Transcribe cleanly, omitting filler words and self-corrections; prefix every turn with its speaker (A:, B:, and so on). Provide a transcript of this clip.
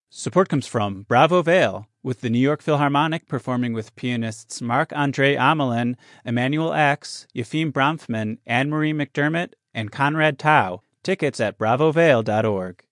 A: Support comes from Bravo Vale, with the New York Philharmonic performing with pianists Marc-Andre Amelin, Emmanuel X, Yefim Bronfman, Anne-Marie McDermott, and Conrad Tao. Tickets at bravovale.org.